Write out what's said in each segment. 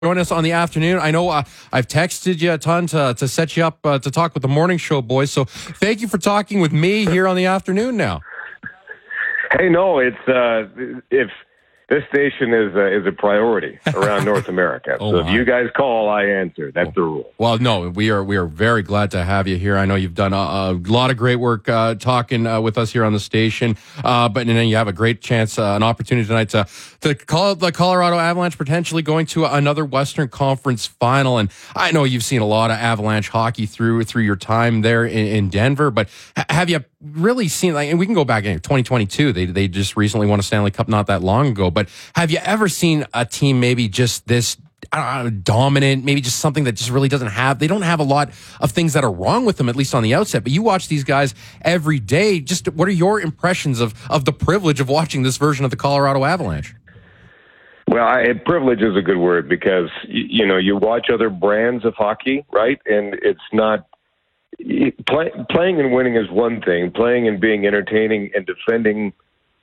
Join us on the afternoon. I know I've texted you a ton to set you up to talk with the morning show boys. So thank you for talking with me here on the afternoon now. Hey, no, it's if this station is a priority around North America. So if you guys call, I answer. That's the rule. Well, no, we are very glad to have you here. I know you've done a lot of great work talking with us here on the station. But then you have a great chance, an opportunity tonight to call the Colorado Avalanche potentially going to another Western Conference final. And I know you've seen a lot of Avalanche hockey through your time there in Denver. But have you really seen, and we can go back in 2022, they just recently won a Stanley Cup not that long ago, but have you ever seen a team maybe just this dominant, maybe just something that just really they don't have a lot of things that are wrong with them, at least on the outset, but you watch these guys every day. Just what are your impressions of the privilege of watching this version of the Colorado Avalanche? Well, privilege is a good word because, you watch other brands of hockey, right? And it's not, playing and winning is one thing. Playing and being entertaining and defending,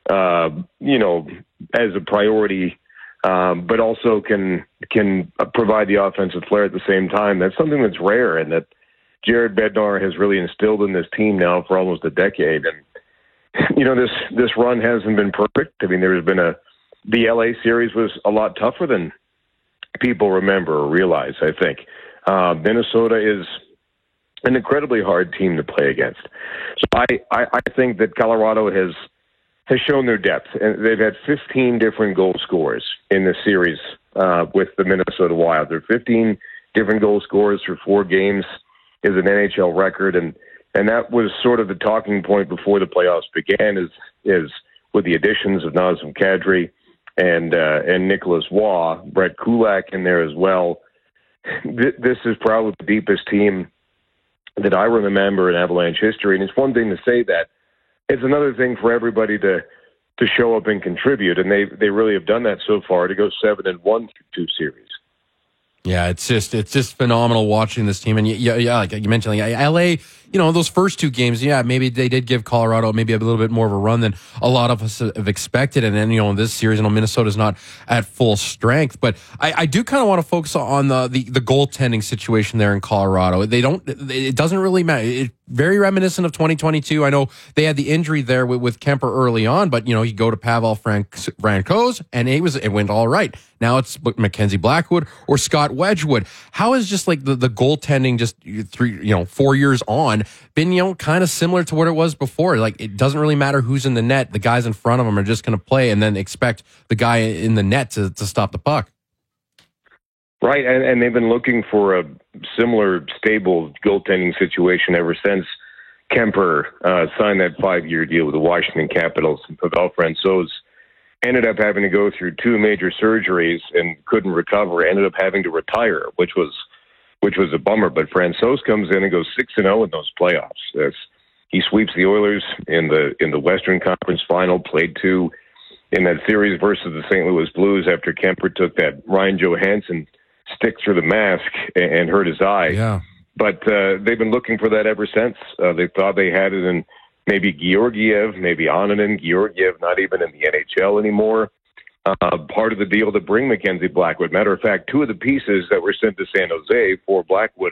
as a priority, but also can provide the offensive flair at the same time. That's something that's rare, and that Jared Bednar has really instilled in this team now for almost a decade. And this run hasn't been perfect. I mean, the LA series was a lot tougher than people remember or realize. I think Minnesota is an incredibly hard team to play against. So I think that Colorado has shown their depth, and they've had 15 different goal scorers in this series with the Minnesota Wild. There are 15 different goal scorers for 4 games is an NHL record, and that was sort of the talking point before the playoffs began. Is with the additions of Nazem Kadri and Nicholas Waugh, Brett Kulak in there as well. This is probably the deepest team that I remember in Avalanche history, and it's one thing to say that. It's another thing for everybody to show up and contribute, and they really have done that so far to go 7-1 through 2 series. Yeah, it's just phenomenal watching this team, and yeah, like you mentioned, like LA. Those first 2 games, maybe they did give Colorado maybe a little bit more of a run than a lot of us have expected. And then, in this series, Minnesota's not at full strength. But I do kind of want to focus on the goaltending situation there in Colorado. It doesn't really matter. It's very reminiscent of 2022. I know they had the injury there with Kemper early on, but, you go to Pavel Francouz, and it went all right. Now it's Mackenzie Blackwood or Scott Wedgwood. How is just like the goaltending just 4 years on been, kind of similar to what it was before? Like, it doesn't really matter who's in the net. The guys in front of them are just going to play and then expect the guy in the net to stop the puck. Right, and they've been looking for a similar stable goaltending situation ever since Kemper signed that 5-year deal with the Washington Capitals. And Pavel Francouz ended up having to go through 2 major surgeries and couldn't recover, ended up having to retire, which was a bummer. But Francouz comes in and goes 6-0 in those playoffs. He sweeps the Oilers in the Western Conference Final, played 2 in that series versus the St. Louis Blues after Kemper took that Ryan Johansson stick through the mask and hurt his eye. Yeah. But they've been looking for that ever since. They thought they had it in maybe Georgiev, maybe Ananen. Georgiev not even in the NHL anymore. Part of the deal to bring Mackenzie Blackwood. Matter of fact, 2 of the pieces that were sent to San Jose for Blackwood,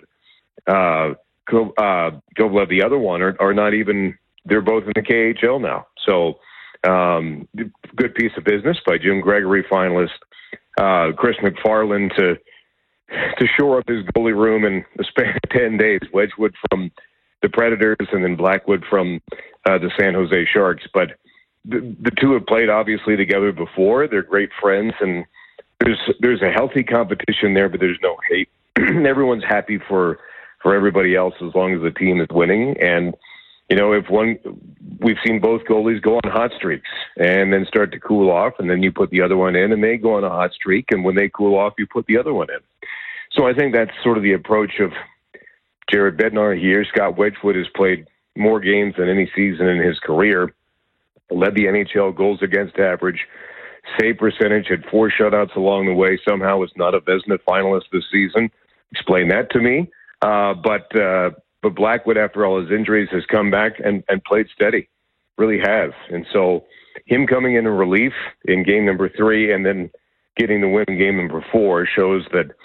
Kovalev, the other one, are not even, they're both in the KHL now. So good piece of business by Jim Gregory finalist Chris McFarland to shore up his goalie room in the span of 10 days. Wedgwood from the Predators and then Blackwood from the San Jose Sharks. But the 2 have played obviously together before. They're great friends, and there's a healthy competition there, but there's no hate. Everyone's happy for everybody else as long as the team is winning. And we've seen both goalies go on hot streaks and then start to cool off, and then you put the other one in, and they go on a hot streak, and when they cool off, you put the other one in. So I think that's sort of the approach of Jared Bednar here. Scott Wedgwood has played more games than any season in his career, led the NHL goals against average, save percentage, had 4 shutouts along the way, somehow was not a Vezina finalist this season. Explain that to me. But Blackwood, after all his injuries, has come back and played steady, really has. And so him coming in relief in game number 3 and then getting the win game number 4 shows that